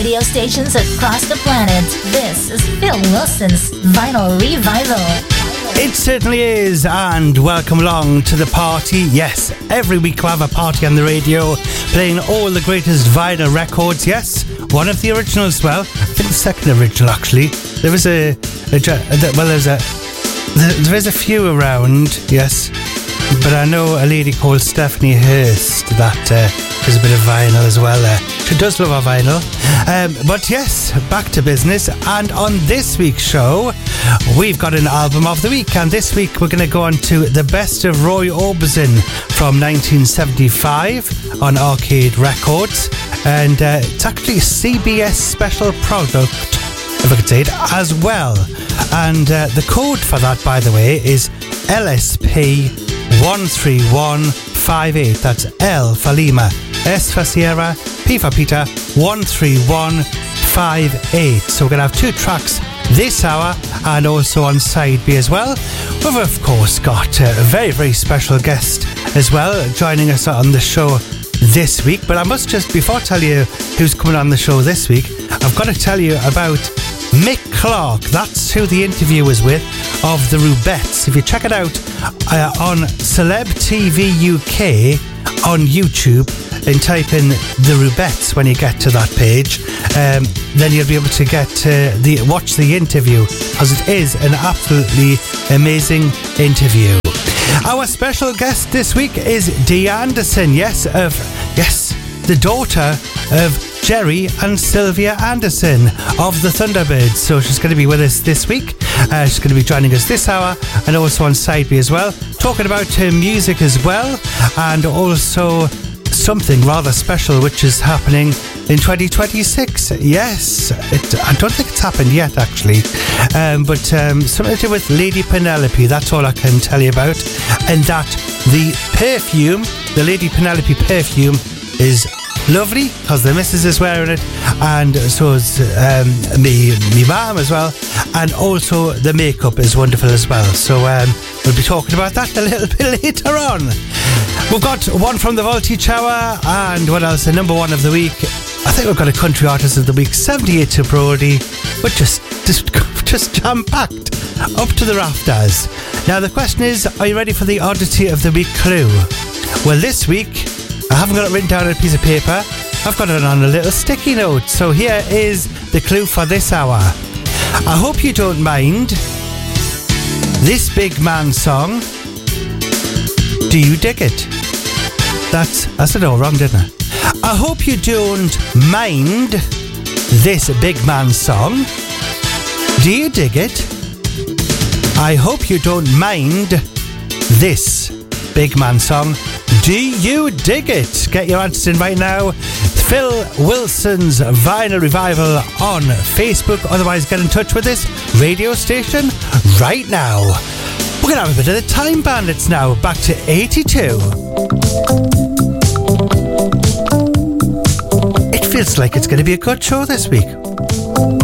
Radio stations across the planet. This is Phil Wilson's Vinyl Revival. It certainly is, and welcome along to the party. Yes, every week we have a party on the radio, playing all the greatest vinyl records. Yes, one of the originals. Well, I think the second original actually. There is there is a few around. Yes, but I know a lady called Stephanie Hurst that does a bit of vinyl as well. She does love our vinyl. But yes, back to business. And on this week's show, we've got an album of the week. And this week we're going to go on to the best of Roy Orbison from 1975 on Arcade Records. And it's actually a CBS special product, if I could say it, as well. And the code for that, by the way, is LSP 13158. That's L for Lima, S for Sierra, P for Peter, 13158. So we're going to have two tracks this hour and also on side B as well. We've of course got a very, very special guest as well joining us on the show this week. But I must just, before I tell you who's coming on the show this week, I've got to tell you about Mick Clark. That's who the interview was with, of the Rubettes. If you check it out on Celeb TV UK on YouTube and type in the Rubettes when you get to that page, then you'll be able to get watch the interview, as it is an absolutely amazing interview. Our special guest this week is Dee Anderson. Yes, the daughter of Jerry and Sylvia Anderson of the Thunderbirds. So she's going to be with us this week. She's going to be joining us this hour and also on side B as well, talking about her music as well, and also something rather special which is happening in 2026. Yes, I don't think it's happened yet actually, but something to do with Lady Penelope. That's all I can tell you about. And that the perfume, the Lady Penelope perfume, is lovely because the missus is wearing it, and so is me mum as well, and also the makeup is wonderful as well. So we'll be talking about that a little bit later on. We've got one from the Voltage Hour, and what else? The number one of the week. I think we've got a country artist of the week, 78 to Brody, but just jam-packed up to the rafters. Now the question is, are you ready for the oddity of the week clue? Well, this week I haven't got it written down on a piece of paper. I've got it on a little sticky note. So here is the clue for this hour. I hope you don't mind this big man song. Do you dig it? I said it all wrong, didn't I? I hope you don't mind this big man song. Do you dig it? I hope you don't mind this big man song. Do you dig it? Get your answers in right now. Phil Wilson's Vinyl Revival on Facebook. Otherwise, get in touch with this radio station right now. We're going to have a bit of the Time Bandits now. Back to 82. It feels like it's going to be a good show this week.